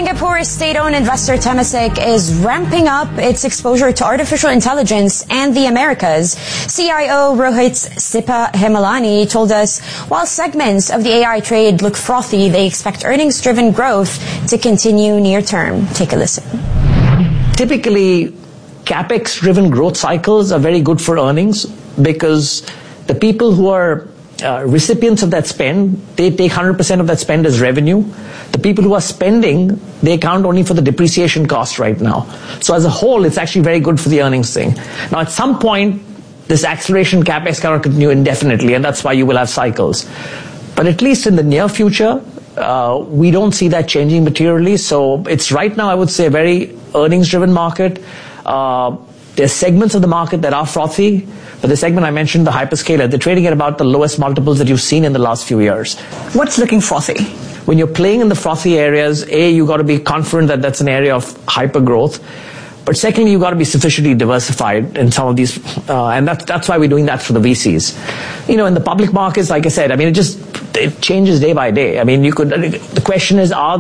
Singapore's state-owned investor Temasek is ramping up its exposure to artificial intelligence and the Americas. CIO Rohit Sipahemalani told us while segments of the AI trade look frothy, they expect earnings-driven growth to continue near term. Take a listen. Typically, CapEx-driven growth cycles are very good for earnings because the people who are recipients of that spend, they take 100% of that spend as revenue. The people who are spending, they account only for the depreciation cost right now. So as a whole, it's actually very good for the earnings thing. Now, at some point, this acceleration CapEx cannot continue indefinitely, and that's why you will have cycles. But at least in the near future, we don't see that changing materially. So it's right now, I would say, a very earnings-driven market. There's segments of the market that are frothy, but the segment I mentioned, the hyperscaler, they're trading at about the lowest multiples that you've seen in the last few years. What's looking frothy? When you're playing in the frothy areas, you got to be confident that that's an area of hyper growth. But secondly, you got to be sufficiently diversified in some of these, and that's why we're doing that for the VCs. In the public markets, like I said, it changes day by day. The question is, are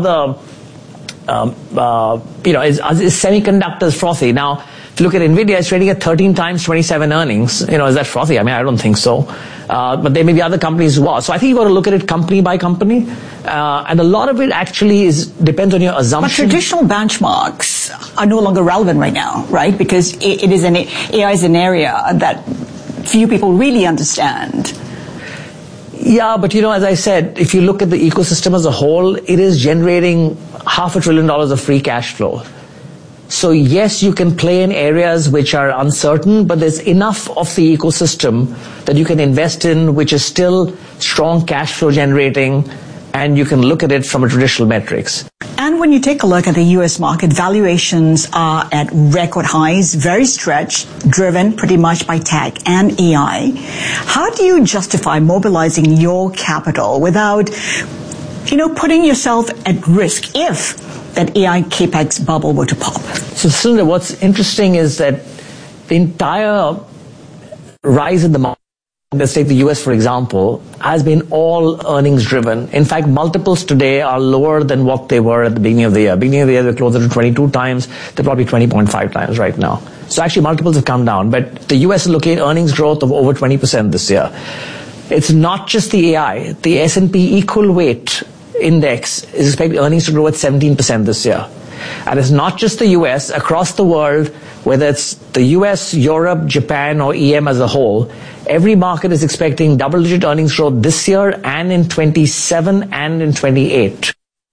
is semiconductors frothy? Now, if you look at NVIDIA, it's trading at 13 times 27 earnings. Is that frothy? I don't think so. But there may be other companies who are. So I think you've got to look at it company by company. And a lot of it actually depends on your assumption. But traditional benchmarks are no longer relevant right now, right? Because AI is an area that few people really understand. Yeah, but as I said, if you look at the ecosystem as a whole, it is generating $500 billion of free cash flow. So yes, you can play in areas which are uncertain, but there's enough of the ecosystem that you can invest in, which is still strong cash flow generating, and you can look at it from a traditional metrics. And when you take a look at the U.S. market, valuations are at record highs, very stretched, driven pretty much by tech and AI. How do you justify mobilizing your capital without, putting yourself at risk if that AI capex bubble were to pop? So, Sundar, what's interesting is that the entire rise in the market, let's take the US for example, has been all earnings driven. In fact, multiples today are lower than what they were at the beginning of the year. Beginning of the year, they're closer to 22 times. They're probably 20.5 times right now. So actually, multiples have come down. But the US is looking at earnings growth of over 20% this year. It's not just the AI. The S&P equal weight index is expected earnings to grow at 17% this year. And it's not just the US, across the world, whether it's the US, Europe, Japan, or EM as a whole, every market is expecting double-digit earnings growth this year and in 27 and in 28.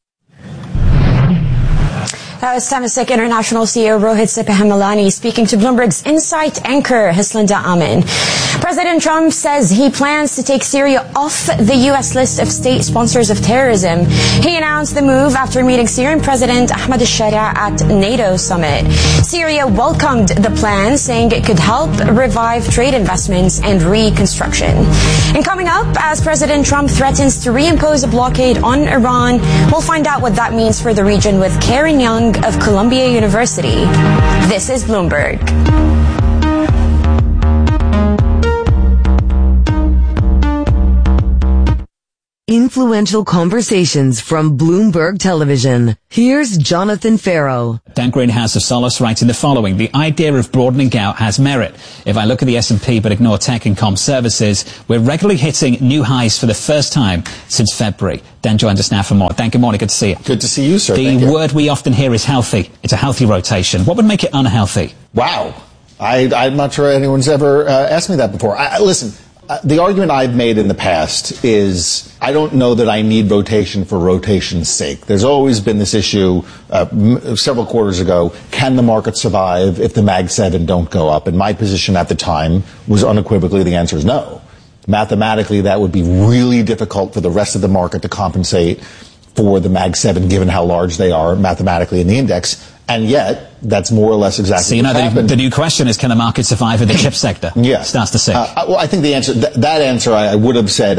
That was Temasek International CEO Rohit Sipahemalani speaking to Bloomberg's Insight anchor Hislinda Amin. President Trump says he plans to take Syria off the U.S. list of state sponsors of terrorism. He announced the move after meeting Syrian President Ahmad al-Sharia at NATO summit. Syria welcomed the plan, saying it could help revive trade investments and reconstruction. And coming up, as President Trump threatens to reimpose a blockade on Iran, we'll find out what that means for the region with Karen Young of Columbia University. This is Bloomberg. Influential conversations from Bloomberg Television. Here's Jonathan Farrow. Dan Greenhouse of Solace writing the following. The idea of broadening out has merit. If I look at the S&P but ignore tech and comm services, we're regularly hitting new highs for the first time since February. Dan joins us now for more. Dan, good morning. Good to see you. Good to see you, sir. The word we often hear is healthy. It's a healthy rotation. What would make it unhealthy? Wow. I'm not sure anyone's ever asked me that before. Listen. The argument I've made in the past is I don't know that I need rotation for rotation's sake. There's always been this issue several quarters ago, can the market survive if the Mag 7 don't go up? And my position at the time was unequivocally the answer is no. Mathematically, that would be really difficult for the rest of the market to compensate for the Mag 7 given how large they are mathematically in the index. And yet, that's more or less exactly what's happened. The new question is, can the market survive in the chip sector? Yeah. Starts to sink. Well, I think the answer, that answer I would have said.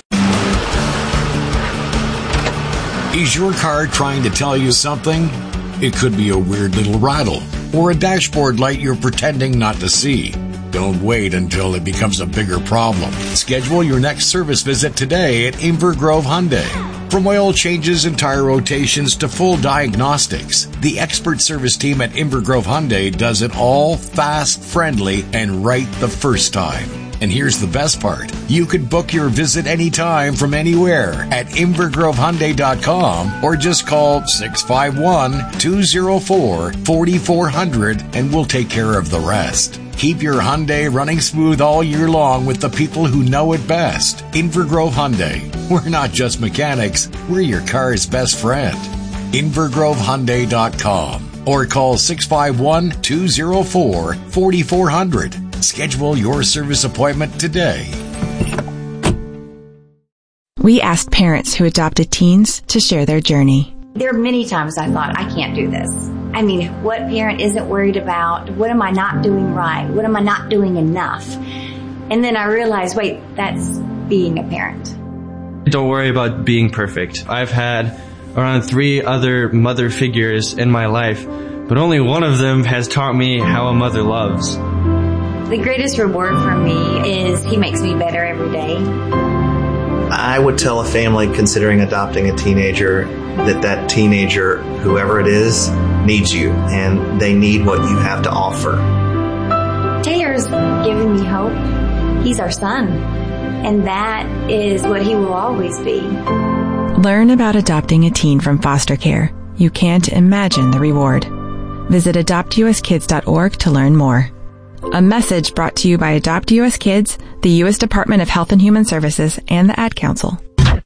Is your car trying to tell you something? It could be a weird little rattle or a dashboard light you're pretending not to see. Don't wait until it becomes a bigger problem. Schedule your next service visit today at Inver Grove Hyundai. From oil changes and tire rotations to full diagnostics, the expert service team at Invergrove Hyundai does it all fast, friendly, and right the first time. And here's the best part. You could book your visit anytime from anywhere at InvergroveHyundai.com or just call 651-204-4400 and we'll take care of the rest. Keep your Hyundai running smooth all year long with the people who know it best. Invergrove Hyundai. We're not just mechanics, we're your car's best friend. InvergroveHyundai.com or call 651-204-4400. Schedule your service appointment today. We asked parents who adopted teens to share their journey. There are many times I thought, I can't do this. I mean, what parent isn't worried about? What am I not doing right? What am I not doing enough? And then I realized, wait, that's being a parent. Don't worry about being perfect. I've had around 3 other mother figures in my life, but only one of them has taught me how a mother loves. The greatest reward for me is he makes me better every day. I would tell a family considering adopting a teenager that teenager, whoever it is, needs you, and they need what you have to offer. Taylor's giving me hope. He's our son, and that is what he will always be. Learn about adopting a teen from foster care. You can't imagine the reward. Visit adoptuskids.org to learn more. A message brought to you by Adopt U.S. Kids, the U.S. Department of Health and Human Services, and the Ad Council.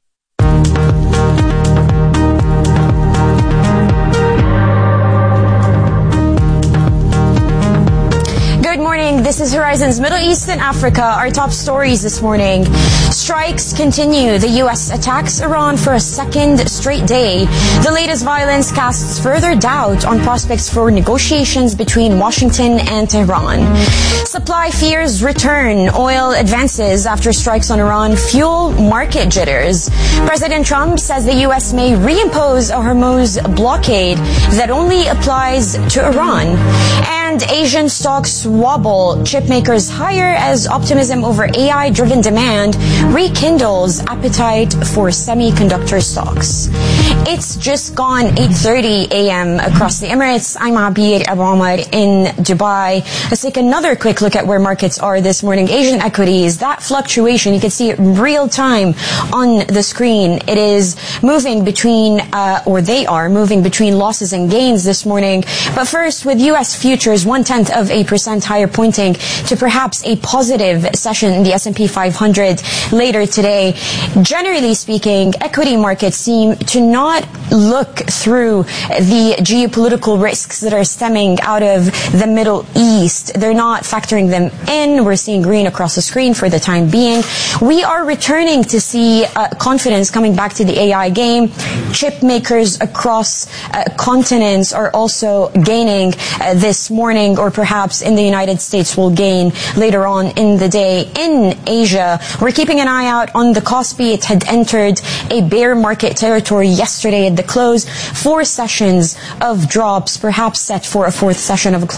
This is Horizon's Middle East and Africa. Our top stories this morning. Strikes continue. The U.S. attacks Iran for a second straight day. The latest violence casts further doubt on prospects for negotiations between Washington and Tehran. Supply fears return. Oil advances after strikes on Iran fuel market jitters. President Trump says the U.S. may reimpose a Hormuz blockade that only applies to Iran. And Asian stocks wobble. Chip makers higher as optimism over AI-driven demand rekindles appetite for semiconductor stocks. It's just gone 8:30 a.m. across the Emirates. I'm Abir Abu Omar in Dubai. Let's take another quick look at where markets are this morning. Asian equities, that fluctuation, you can see it real time on the screen. It is moving between, they are moving between losses and gains this morning. But first, with U.S. futures 0.1% higher, pointing to perhaps a positive session in the S&P 500 later today. Generally speaking, equity markets seem to not look through the geopolitical risks that are stemming out of the Middle East. They're not factoring them in. We're seeing green across the screen for the time being. We are returning to see confidence coming back to the AI game. Chip makers across continents are also gaining this morning, or perhaps in the United States will gain later on in the day. In Asia, we're keeping an eye out on the Kospi. It had entered a bear market territory yesterday at the close. 4 sessions of drops, perhaps set for a 4th session of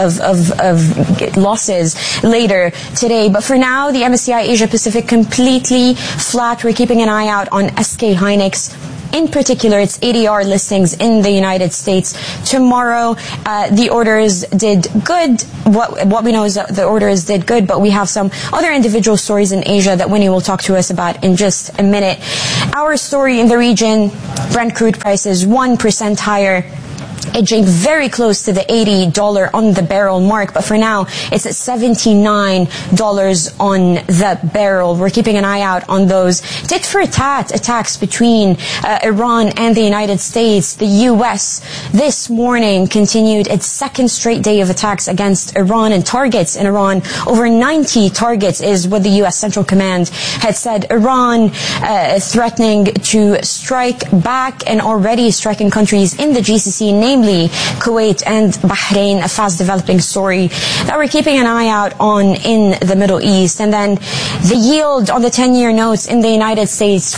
losses later today. But for now, the MSCI Asia Pacific completely flat. We're keeping an eye out on SK Hynix. In particular, its ADR listings in the United States. Tomorrow, the orders did good. What we know is that the orders did good, but we have some other individual stories in Asia that Winnie will talk to us about in just a minute. Our story in the region, Brent crude prices 1% higher, edging very close to the $80 on the barrel mark, but for now it's at $79 on the barrel. We're keeping an eye out on those tit for tat attacks between Iran and the United States. The U.S. this morning continued its 2nd straight day of attacks against Iran and targets in Iran. Over 90 targets is what the U.S. Central Command had said. Iran threatening to strike back and already striking countries in the GCC, namely Kuwait and Bahrain, a fast-developing story that we're keeping an eye out on in the Middle East. And then the yield on the 10-year notes in the United States,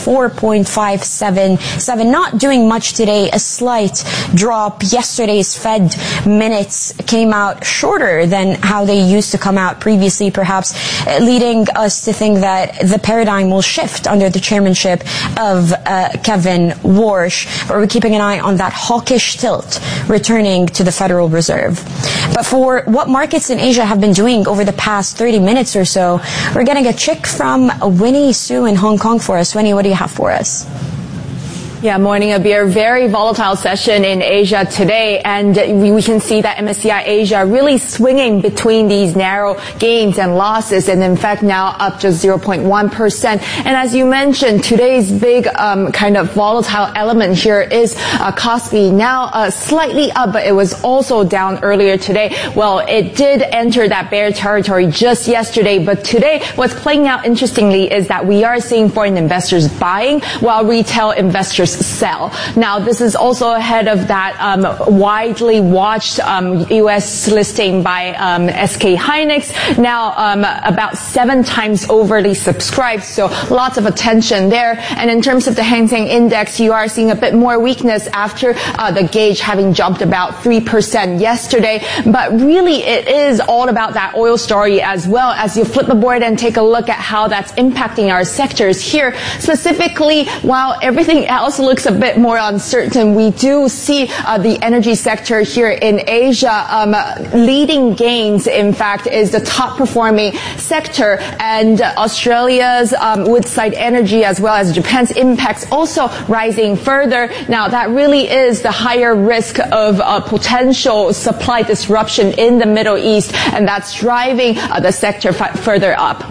4.577, not doing much today, a slight drop. Yesterday's Fed minutes came out shorter than how they used to come out previously, perhaps leading us to think that the paradigm will shift under the chairmanship of Kevin Warsh. But we're keeping an eye on that hawkish tilt returning to the Federal Reserve. But for what markets in Asia have been doing over the past 30 minutes or so, we're getting a check from Winnie Su in Hong Kong for us. Winnie, what do you have for us? Yeah, morning, Abir. Very volatile session in Asia today, and we can see that MSCI Asia really swinging between these narrow gains and losses, and in fact now up just 0.1%. And as you mentioned, today's big kind of volatile element here is Kospi, now slightly up, but it was also down earlier today. Well, it did enter that bear territory just yesterday, but today what's playing out interestingly is that we are seeing foreign investors buying while retail investors sell. Now, this is also ahead of that widely watched U.S. listing by SK Hynix, now about 7 times overly subscribed, so lots of attention there. And in terms of the Hang Seng Index, you are seeing a bit more weakness after the gauge having jumped about 3% yesterday. But really, it is all about that oil story as well. As you flip the board and take a look at how that's impacting our sectors here, specifically, while everything else looks a bit more uncertain, we do see the energy sector here in Asia leading gains. In fact, is the top performing sector, and Australia's Woodside Energy as well as Japan's Inpex also rising further. Now, that really is the higher risk of potential supply disruption in the Middle East, and that's driving the sector further up.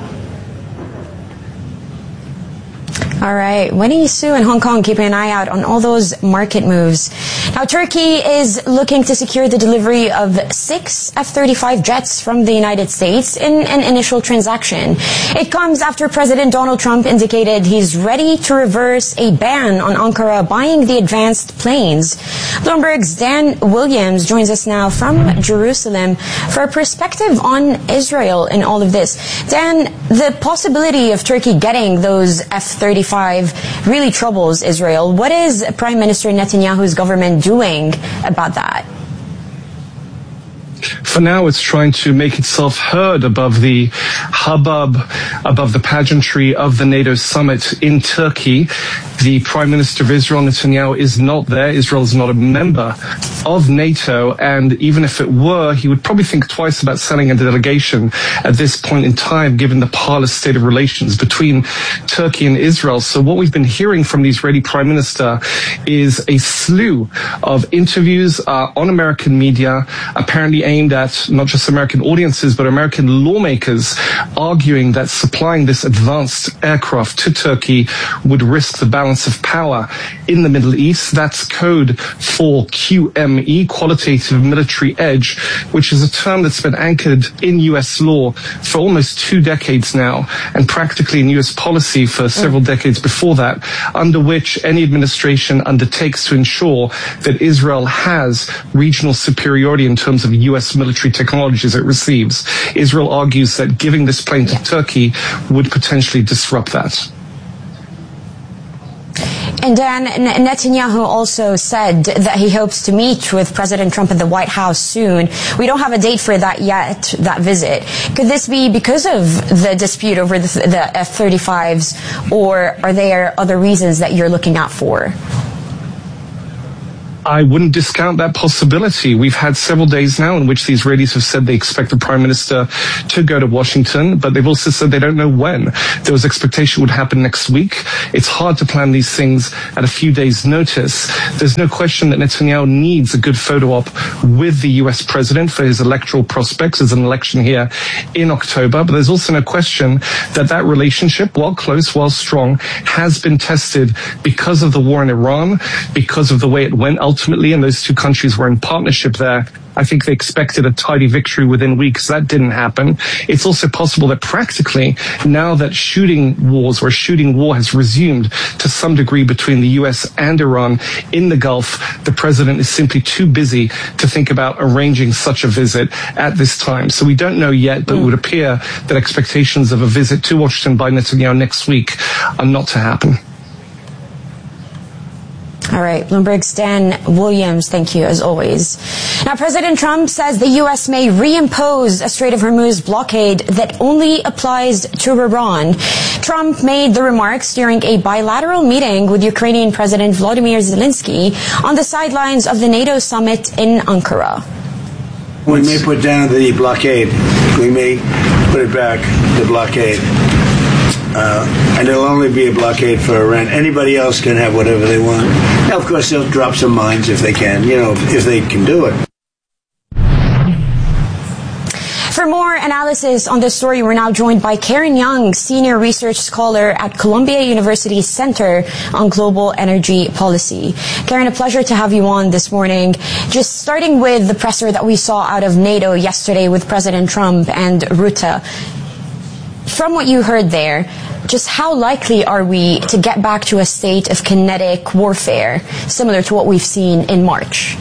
All right. Winnie Su in Hong Kong, keeping an eye out on all those market moves. Now, Turkey is looking to secure the delivery of 6 F-35 jets from the United States in an initial transaction. It comes after President Donald Trump indicated he's ready to reverse a ban on Ankara buying the advanced planes. Bloomberg's Dan Williams joins us now from Jerusalem for a perspective on Israel in all of this. Dan, the possibility of Turkey getting those F-35 really troubles Israel. What is Prime Minister Netanyahu's government doing about that? For now, it's trying to make itself heard above the hubbub, above the pageantry of the NATO summit in Turkey. The Prime Minister of Israel, Netanyahu, is not there. Israel is not a member of NATO, and even if it were, he would probably think twice about sending a delegation at this point in time, given the parlous state of relations between Turkey and Israel. So what we've been hearing from the Israeli Prime Minister is a slew of interviews on American media, apparently aimed at not just American audiences, but American lawmakers, arguing that supplying this advanced aircraft to Turkey would risk the balance of power in the Middle East. That's code for QME, qualitative military edge, which is a term that's been anchored in U.S. law for almost 2 decades now, and practically in U.S. policy for several decades before that, under which any administration undertakes to ensure that Israel has regional superiority in terms of U.S. military technologies it receives. Israel argues that giving this plane to Turkey would potentially disrupt that. And Dan, Netanyahu also said that he hopes to meet with President Trump at the White House soon. We don't have a date for that yet, that visit. Could this be because of the dispute over the F-35s, or are there other reasons that you're looking out for? I wouldn't discount that possibility. We've had several days now in which the Israelis have said they expect the Prime Minister to go to Washington, but they've also said they don't know when. There was expectation it would happen next week. It's hard to plan these things at a few days' notice. There's no question that Netanyahu needs a good photo op with the U.S. President for his electoral prospects. There's an election here in October, but there's also no question that that relationship, while close, while strong, has been tested because of the war in Iran, because of the way it went ultimately ultimately, and those two countries were in partnership there. I think they expected a tidy victory within weeks. That didn't happen. It's also possible that practically, now that shooting war has resumed to some degree between the US and Iran in the Gulf, the president is simply too busy to think about arranging such a visit at this time. So we don't know yet, but it would appear that expectations of a visit to Washington by Netanyahu next week are not to happen. All right, Bloomberg's Dan Williams, thank you as always. Now, President Trump says the U.S. may reimpose a Strait of Hormuz blockade that only applies to Iran. Trump made the remarks during a bilateral meeting with Ukrainian President Volodymyr Zelensky on the sidelines of the NATO summit in Ankara. We may put down the blockade. We may put it back, the blockade. And it'll only be a blockade for Iran. Anybody else can have whatever they want. Now, of course, they'll drop some mines if they can, if they can do it. For more analysis on this story, we're now joined by Karen Young, Senior Research Scholar at Columbia University's Center on Global Energy Policy. Karen, a pleasure to have you on this morning. Just starting with the presser that we saw out of NATO yesterday with President Trump and Rutte. From what you heard there, just how likely are we to get back to a state of kinetic warfare, similar to what we've seen in March?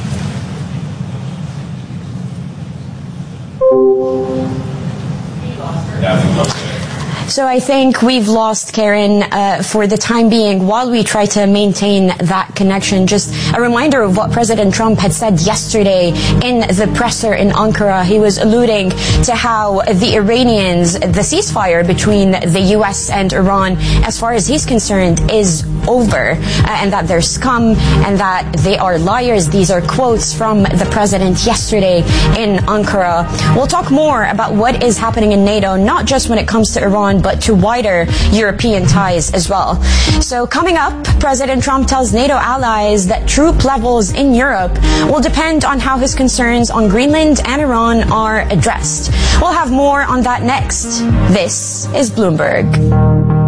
So I think we've lost Karen for the time being while we try to maintain that connection. Just a reminder of what President Trump had said yesterday in the presser in Ankara. He was alluding to how the Iranians, the ceasefire between the U.S. and Iran, as far as he's concerned, is over, and that they're scum and that they are liars. These are quotes from the president yesterday in Ankara. We'll talk more about what is happening in NATO, not just when it comes to Iran, but to wider European ties as well. So coming up, President Trump tells NATO allies that troop levels in Europe will depend on how his concerns on Greenland and Iran are addressed. We'll have more on that next. This is Bloomberg.